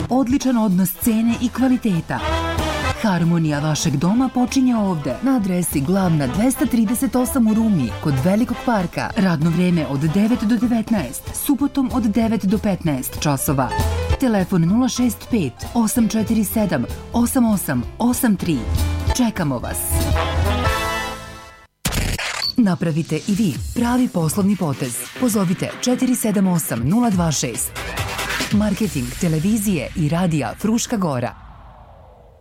odličan odnos cene i kvaliteta. Harmonija vašeg doma počinje ovde, na adresi Glavna 238 u Rumi, kod Velikog parka. Radno vreme od 9 do 19, subotom od 9 do 15 časova. Telefon 065 847 8883. Čekamo vas. Napravite i vi pravi poslovni potez. Pozovite 478 026. Marketing televizije i radija Fruška Gora.